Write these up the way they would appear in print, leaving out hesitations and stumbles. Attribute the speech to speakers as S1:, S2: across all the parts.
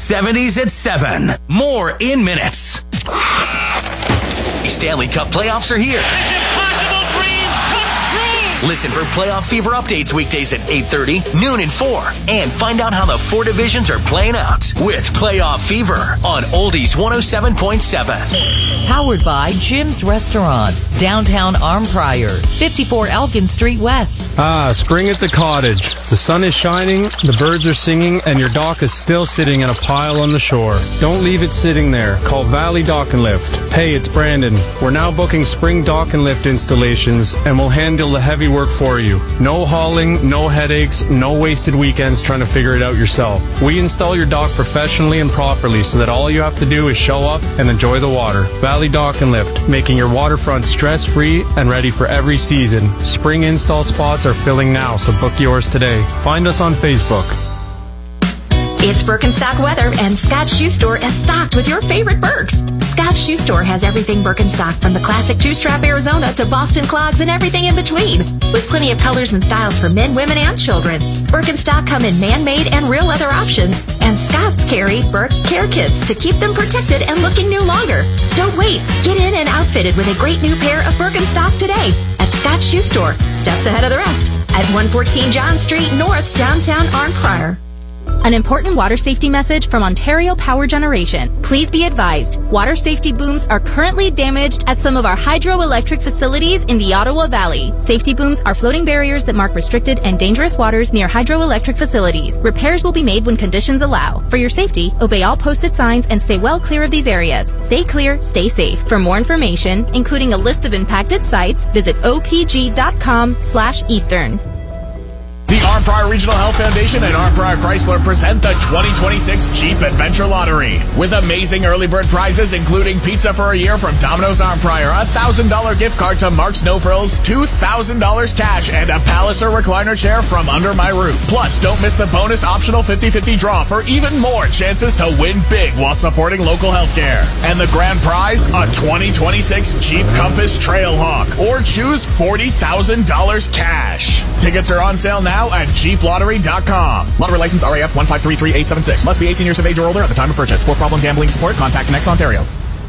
S1: 70s at 7. More in minutes. Stanley Cup playoffs are here.
S2: This impossible dream comes true.
S1: Listen for playoff fever updates weekdays at 8:30, noon, and 4. And find out how the 4 divisions are playing out with Playoff Fever on Oldies 107.7.
S3: Powered by Jim's Restaurant, downtown Arnprior, 54 Elgin Street West.
S4: Spring at the cottage. The sun is shining, the birds are singing, and your dock is still sitting in a pile on the shore. Don't leave it sitting there. Call Valley Dock and Lift. Hey, it's Brandon. We're now booking spring dock and lift installations, and we'll handle the heavy work for you. No hauling, no headaches, no wasted weekends trying to figure it out yourself. We install your dock professionally and properly so that all you have to do is show up and enjoy the water. Valley Dock and Lift, making your waterfront stress-free and ready for every season. Spring install spots are filling now, so book yours today. Find us on Facebook.
S5: It's Birkenstock weather, and Scott Shoe Store is stocked with your favorite Birks. Scott Shoe Store has everything Birkenstock, from the classic two-strap Arizona to Boston clogs and everything in between, with plenty of colors and styles for men, women, and children. Birkenstock come in man-made and real leather options, and Scott's carry Birk care kits to keep them protected and looking new longer. Don't wait. Get in and outfitted with a great new pair of Birkenstock today at Scott Shoe Store, steps ahead of the rest, at 114 John Street North, downtown Arnprior.
S6: An important water safety message from Ontario Power Generation. Please be advised, water safety booms are currently damaged at some of our hydroelectric facilities in the Ottawa Valley. Safety booms are floating barriers that mark restricted and dangerous waters near hydroelectric facilities. Repairs will be made when conditions allow. For your safety, obey all posted signs and stay well clear of these areas. Stay clear, stay safe. For more information, including a list of impacted sites, visit opg.com/eastern.
S7: The Arnprior Regional Health Foundation and Arnprior Chrysler present the 2026 Jeep Adventure Lottery with amazing early bird prizes, including pizza for a year from Domino's Arnprior, a $1,000 gift card to Mark's No Frills, $2,000 cash, and a Palliser recliner chair from Under My Roof. Plus, don't miss the bonus optional 50-50 draw for even more chances to win big while supporting local healthcare. And the grand prize, a 2026 Jeep Compass Trailhawk, or choose $40,000 cash. Tickets are on sale now at jeeplottery.com. Lottery license RAF 1533876. Must be 18 years of age or older at the time of purchase. For problem gambling support, contact Next Ontario.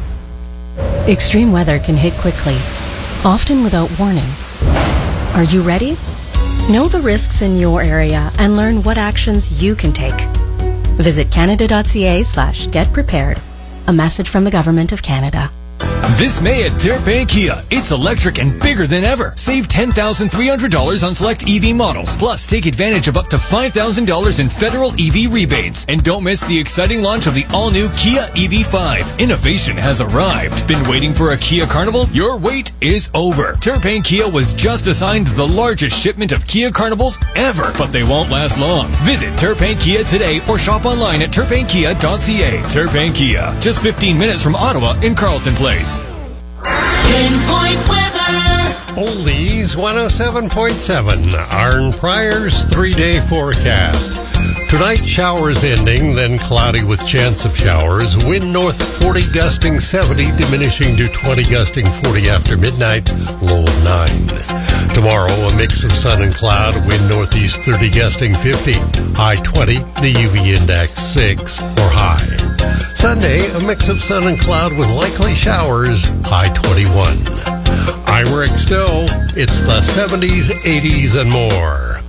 S8: Extreme weather can hit quickly, often without warning. Are you ready? Know the risks in your area and learn what actions you can take. Visit canada.ca/getprepared. A message from the Government of Canada.
S9: This May at Terrapin Kia, it's electric and bigger than ever. Save $10,300 on select EV models. Plus, take advantage of up to $5,000 in federal EV rebates. And don't miss the exciting launch of the all-new Kia EV5. Innovation has arrived. Been waiting for a Kia Carnival? Your wait is over. Terrapin Kia was just assigned the largest shipment of Kia Carnivals ever, but they won't last long. Visit Terrapin Kia today or shop online at terrapinkia.ca. Terrapin Kia, just 15 minutes from Ottawa in Carleton Place.
S10: Pinpoint weather. Oldies 107.7. Arnprior's 3-day forecast. Tonight, showers ending, then cloudy with chance of showers. Wind north 40, gusting 70, diminishing to 20, gusting 40 after midnight, low of 9. Tomorrow, a mix of sun and cloud, wind northeast 30, gusting 50, high 20, the UV index 6 or high. Sunday, a mix of sun and cloud with likely showers, high 21. I'm Rick Stowe. It's the 70s, 80s, and more.